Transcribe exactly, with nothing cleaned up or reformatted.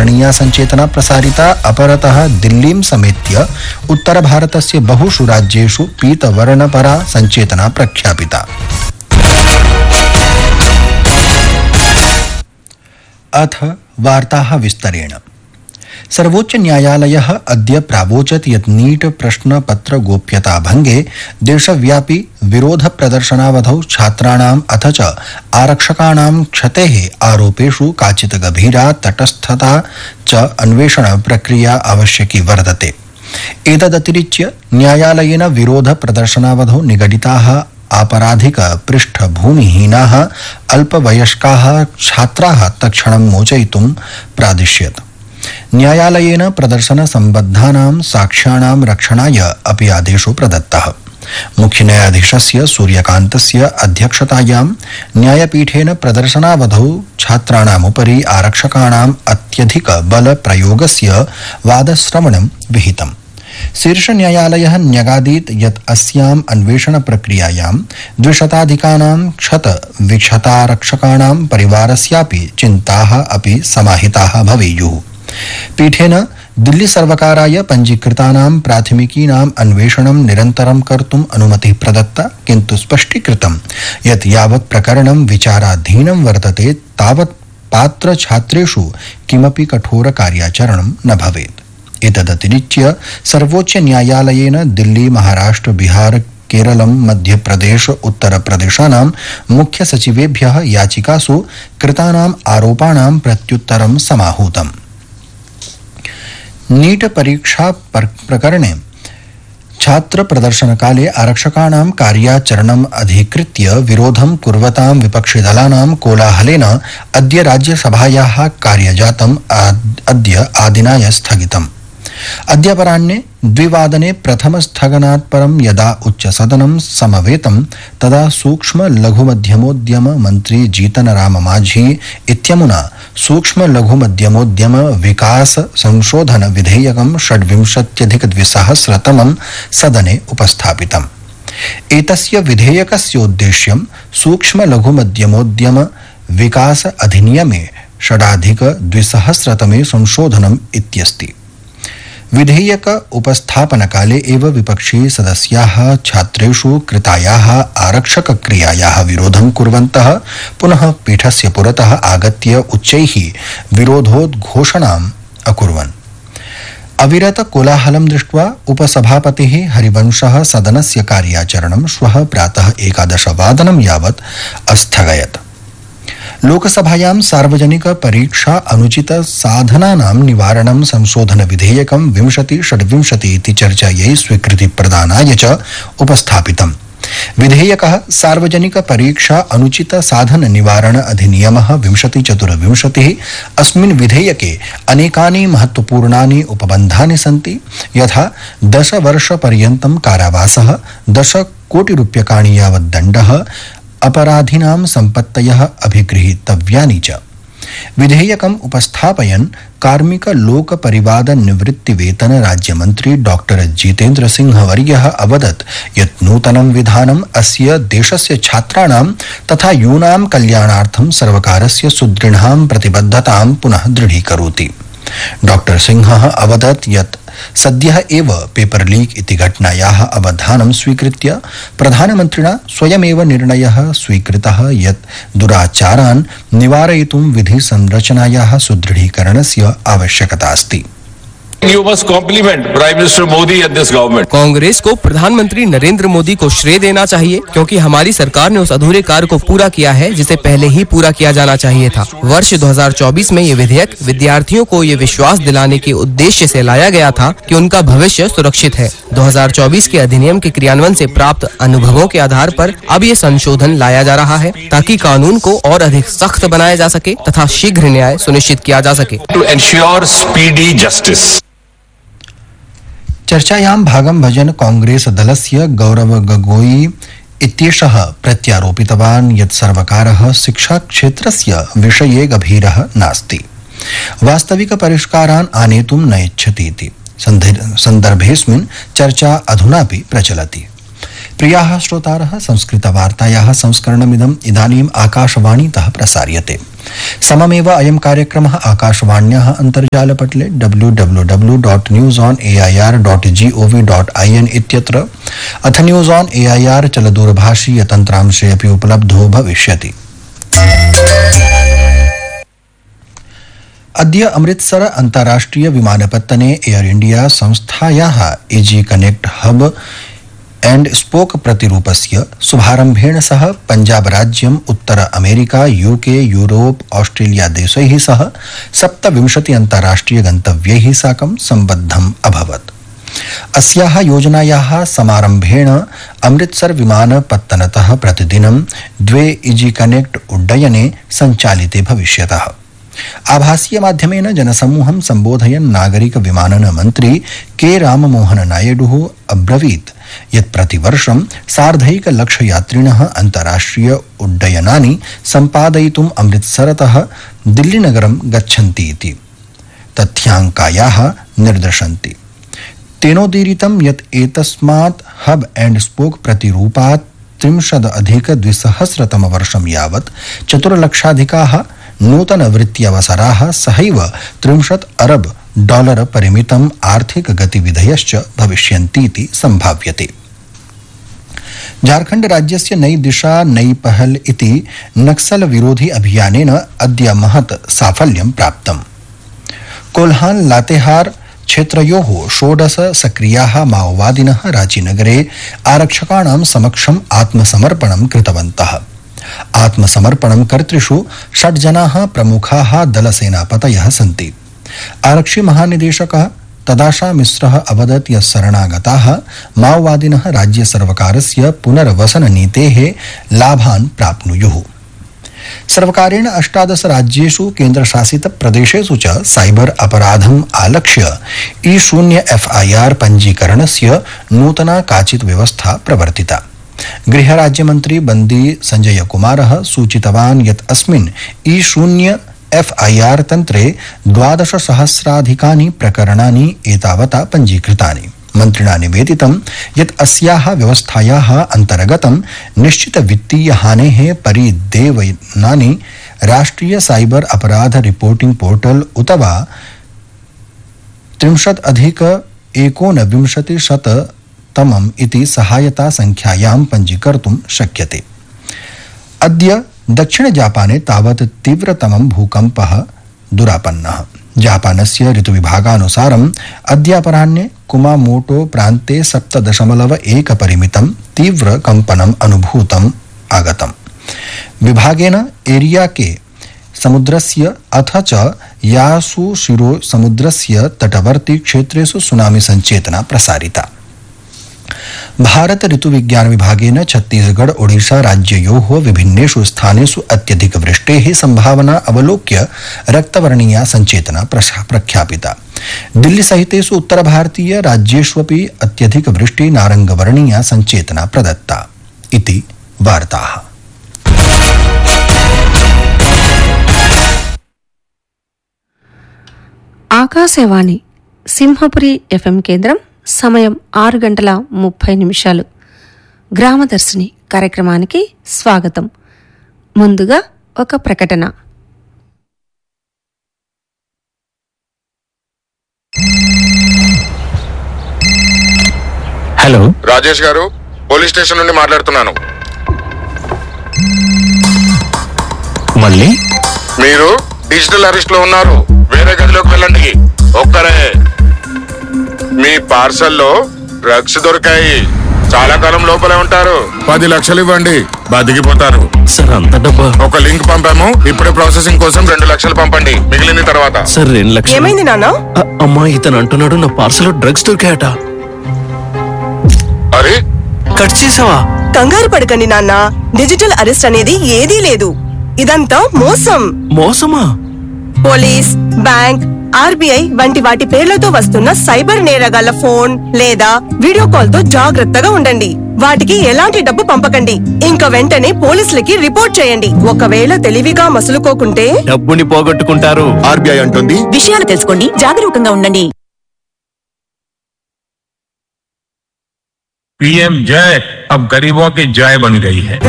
करणीया संचेतना प्रसारिता। अपरतः दिल्लीं समेत्य उत्तरभारतस्य बहुषु राज्येषु पीतवर्णपरा संचेतना प्रख्यापिता। अथ वार्ताः विस्तरेण। सर्वोच्च न्यायालयः अद्य प्रावोचत् यत् नीट प्रश्नपत्र गोप्यता भंगे देशव्यापी विरोध प्रदर्शनावधौ छात्राणाम् अथ च आरक्षकाणां क्षतेः आरोपेषु काचित् गभीरा तटस्थता च अन्वेषण प्रक्रिया आवश्यकी वर्तते। एतदतिरिच्य न्यायालयेन विरोध प्रदर्शनावधौ निगडिताः आपराधिक पृष्ठभूमिहीनाः अल्पवयस्काः छात्राः तत्क्षणं मोचयितुं प्रादिश्यत्। न्यायालयेन प्रदर्शन संबद्धानां साक्ष्याणां रक्षणाय अपि आदेशो प्रदत्तः। मुख्य न्यायाधीशस्य सूर्यकान्तस्य अध्यक्षतायां न्यायपीठेन प्रदर्शनावधौ छात्राणामुपरि आरक्षकाणाम् अत्यधिक बल प्रयोगस्य वादश्रवणं विहितम्। शीर्ष न्यायालयः न्यगादीत् यत् अस्याम् अन्वेषण प्रक्रियायां द्विशताधिकानां क्षत विक्षतारक्षकाणां परिवारस्यापि चिन्ताः अपि समाहिताः भवेयुः। पीठेन दिल्ली सर्वकाराय पञ्जीकृतानां प्राथमिकीनाम् अन्वेषणं निरन्तरं कर्तुम् अनुमतिः प्रदत्ता, किन्तु स्पष्टीकृतं यत् यावत् प्रकरणं विचाराधीनं वर्तते तावत् पात्र छात्रेषु किमपि कठोर कार्याचरणं न भवेत्। एतदतिरिच्य सर्वोच्च न्यायालयेन दिल्ली, महाराष्ट्र, बिहार, केरलम, मध्यप्रदेश, उत्तरप्रदेशानां मुख्य सचिवेभ्यः याचिकासु कृतानाम् आरोपाणां प्रत्युत्तरं समाहूतम्। नीट परीक्षा प्रकरणे छात्र प्रदर्शनकाले आरक्षकाणां कार्याचरणम् अधिकृत्य विरोधं कुर्वतां विपक्षिदलानां कोलाहलेन अद्य राज्यसभायाः कार्यजातम् अद्य आदिनाय स्थगितम्। अद्यापराह्ने द्विवादने प्रथम स्थगनात् परं यदा उच्चसदनं समवेतं तदा सूक्ष्म लघु मध्यमोद्यम मंत्री जीतन राम मांझी इत्यमुना सूक्ष्म लघु मध्यमोद्यम विकास संशोधन विधेयकं षड्विंशत्यधिक द्विसहस्रतमं सदने उपस्थापितम्। एतस्य विधेयकस्योद्देश्यं सूक्ष्म लघु मध्यमोद्यम विकास अधिनियमे षडाधिक द्विसहस्रतमे संशोधनम् इत्यस्ति। विधेयक उपस्थापन काले एव विपक्षी सदस्याः छात्रेषु कृतायाः आरक्षक क्रियायाः विरोधं कुर्वन्तः पुनः पीठस्य पुरतः आगत्य उच्चैः विरोधोद्घोषणाम् अकुर्वन्। अविरत कोलाहलं दृष्ट्वा उपसभापतिः हरिवंशः सदनस्य कार्याचरणं श्वः प्रातः एकादशवादनं यावत् अस्थगयत्। लोकसभायां सार्वजनिक परीक्षा अनुचित साधनानां निवारणं संशोधन विधेयकं विंशति षड्विंशति इति चर्चायै स्वीकृति प्रदानाय च उपस्थापितम्। विधेयकः सार्वजनिक परीक्षा अनुचित साधन निवारण अधिनियमः विंशति चतुर्विंशतिः। अस्मिन् विधेयके अनेकानि महत्वपूर्णानि उपबन्धानि सन्ति, यथा दश वर्ष पर्यन्तं कारावासः, दश कोटि रूप्यकाणि यावत् दण्डः, अपराधिनां सम्पत्तयः अभिगृहीतव्यानि च। विधेयकम् उपस्थापयन् कार्मिक लोक परिवाद निवृत्ति वेतन राज्यमन्त्री डॉक्टर जितेन्द्र सिंह वर्यः अवदत् यत् नूतनं विधानम् अस्य देशस्य छात्राणां तथा यूनां कल्याणार्थं सर्वकारस्य सुदृढां प्रतिबद्धतां पुनः दृढीकरोति। डॉक्टर सिंहः अवदत् यत् सद्यः एव पेपर लीक इति घटनायाः अवधानं स्वीकृत्य प्रधानमन्त्रिणा स्वयमेव निर्णयः स्वीकृतः यत् दुराचारान् निवारयितुं विधि संरचनायाः सुदृढीकरणस्य आवश्यकता अस्ति। You must compliment Prime Minister Modi and this government. Congress को प्रधानमंत्री नरेंद्र मोदी को श्रेय देना चाहिए, क्योंकि हमारी सरकार ने उस अधूरे कार्य को पूरा किया है जिसे पहले ही पूरा किया जाना चाहिए था। वर्ष दो हज़ार चौबीस में ये विधेयक विद्यार्थियों को ये विश्वास दिलाने के उद्देश्य से लाया गया था कि उनका भविष्य सुरक्षित है। दो हज़ार चौबीस के अधिनियम के क्रियान्वयन से प्राप्त अनुभवों के आधार पर अब ये संशोधन लाया जा रहा है ताकि कानून को और अधिक सख्त बनाया जा सके तथा शीघ्र न्याय सुनिश्चित किया जा सके। To ensure speedy justice. चर्चायां भागं भजन् कांग्रेस दलस्य गौरव गोगोई इत्येषः प्रत्यारोपितवान् यत् सर्वकारः शिक्षा क्षेत्रस्य विषये गभीरः नास्ति, वास्तविक परिष्कारान् आनेतुं न इच्छति इति सन्दर्भेऽस्मिन् चर्चा अधुनापि प्रचलति। प्रियाः श्रोतारः, संस्कृतवार्तायाः संस्करणमिदम् इदानीम् आकाशवाणीतः प्रसार्यते। सममेव अयं कार्यक्रमः आकाशवाण्याः अन्तर्जालपटले W W W dot news on A I R dot G O V dot I N इत्यत्र अथ news on A I R चलदूरभाषीय तन्त्रांशे अपि उपलब्धो भविष्यति। अद्य अमृतसर अन्ताराष्ट्रिय विमानपत्तने एयर इंडिया संस्थायाः easy connect hub and spoke प्रतिरूपस्य शुभारम्भेण सह पंजाब राज्यम् उत्तर अमेरिका यूके यूरोप ऑस्ट्रेलिया देशैः सह सप्तविंशति अन्ताराष्ट्रिय गन्तव्यैः साकं सम्बद्धम् अभवत्। अस्याः योजनायाः समारम्भेण अमृतसर विमानपत्तनतः प्रतिदिनं द्वे इजी कनेक्ट उड्डयने सञ्चालिते भविष्यतः। आभासीय माध्यमेन जनसमूहं सम्बोधयन् नागरिक विमानन मन्त्री के राममोहन नायडुः अब्रवीत् यत् प्रतिवर्षं सार्धैक लक्ष यात्रिणः अन्ताराष्ट्रिय उड्डयनानि सम्पादयितुम् अमृतसरतः दिल्लीनगरं गच्छन्ति इति तथ्याङ्कायाः निर्दशन्ति। तेनोदीरितं यत् एतस्मात् हब एंड स्पोक प्रतिरूपात् त्रिंशदधिक द्विसहस्रतम वर्षं यावत् चतुर्लक्षाधिकाः नूतन वृत्त्यवसराः सहैव त्रिंशत् अरब डॉलर परिमितम् आर्थिक गतिविधयश्च भविष्यन्तीति संभाव्यते। झारखंड राज्यस्य नई दिशा नई पहल इति नक्सल विरोधी अभियानेन अद्य महत् साफल्यं प्राप्तम्। कोल्हान लातेहार क्षेत्रयोः षोडश सक्रियाः माओवादिनः रांचीनगरे आरक्षकाणां समक्षम् आत्मसमर्पणं कृतवन्तः। आत्मसमर्पणं कर्तृषु षड् जनाः प्रमुखाः दलसेनापतयः सन्ति। आरक्षि महानिदेशकः तदाशा मिश्रः अवदत् यत् शरणागताः माओवादिनः राज्य सर्वकारस्य पुनर्वसन नीतेः लाभान् प्राप्नुयुः। सर्वकारेण अष्टादश राज्येषु केन्द्रशासित प्रदेशेषु च साइबर अपराधम् आलक्ष्य ई शून्य एफ आई आर पञ्जीकरणस्य नूतना काचित् व्यवस्था प्रवर्तिता। गृह राज्यमन्त्री बन्दी संजय कुमारः सूचितवान् यत् अस्मिन् ई शून्य एफ आई आर तन्त्रे द्वादश सहस्राधिकानि प्रकरणानि एतावता पञ्जीकृतानि। मन्त्रिणा निवेदितं यत् अस्याः व्यवस्थायाः अन्तर्गतं निश्चित वित्तीय हानेः परिदेवनानि राष्ट्रिय साइबर अपराध रिपोर्टिंग पोर्टल उत वा त्रिंशत् अधिक एकोनविंशति शत तमम् इति सहायता संख्यायां पञ्जीकर्तुं शक्यते। अद्य दक्षिण जापाने तावत् तीव्रतमं भूकम्पः दुरापन्नः। जापानस्य ऋतुविभागानुसारम् अद्य अपराह्ने कुमामोटो प्रान्ते सप्त दशमलव एक परिमितं तीव्र कम्पनम् अनुभूतम् आगतम्। विभागेन एरिया के समुद्रस्य अथ च यासुशिरो समुद्रस्य तटवर्ती क्षेत्रेषु सुनामी संचेतना प्रसारिता। भारत ऋतुविज्ञान विभागेन छत्तीसगढ़ ओडिशा राज्ययोः विभिन्नेषु स्थानेषु अत्यधिक वृष्टेः संभावना अवलोक्य रक्तवर्णीया संचेतना प्रख्यापिता। दिल्ली सहितेषु उत्तर भारतीय राज्येष्वपि अत्यधिक वृष्टि नारंगवर्णीया संचेतना प्रदत्ता इति वार्ताः। ఆకాశవాణి సింహపురి ఎఫ్ఎం కేంద్రం సమయం ఆరు గంటల ముప్పై నిమిషాలు. గ్రామదర్శిని కార్యక్రమానికి స్వాగతం. ముందుగా ఒక ప్రకటన. హలో, రాజేష్ గారు, పోలీస్ స్టేషన్ నుండి మాట్లాడుతున్నాను. మళ్ళీ మీరు డిజిటల్ అరెస్ట్ లో ఉన్నారు. వేరే గదిలోకి వెళ్ళండి. ఒక్కరే. మీ పార్సల్లో డ్రగ్స్ దొరికాయి. చాలా కాలం లోపలే ఉంటారు. పది లక్షలు ఇవ్వండి, బతికిపోతారు. సార్, అంత డబ్బా? ఒక లింక్ పంపాము, ఇప్పుడే ప్రాసెసింగ్ కోసం రెండు లక్షలు పంపండి, మిగిలింది తర్వాత. సార్, రెండు లక్షలు. ఏమైంది నాన్న? అమ్మా, ఇతను అంటున్నాడు నా పార్సల్ డ్రగ్స్ దొరికాయట. అరే, కట్ చేసావా? కంగారు పడకండి నాన్న, డిజిటల్ అరెస్ట్ అనేది ఏదీ లేదు. ఇదంతా మోసం. మోసమా? పోలీస్, బ్యాంక్, ఆర్బీఐ వంటి వాటి పేర్లతో వస్తున్న సైబర్ నేరగాళ్ల ఫోన్ లేదా వీడియో కాల్ తో జాగ్రత్తగా ఉండండి. వాటికి ఎలాంటి డబ్బు పంపకండి. ఇంకా వెంటనే పోలీసులకి రిపోర్ట్ చేయండి. ఒకవేళ తెలివిగా మసులుకోకుంటే డబ్బుని పోగొట్టుకుంటారు. ఆర్బీఐ అంటుంది. విషయాలు తెలుసుకోండి, జాగరూకంగా ఉండండి. पीएम जय अब गरीबों की जय बन गई है।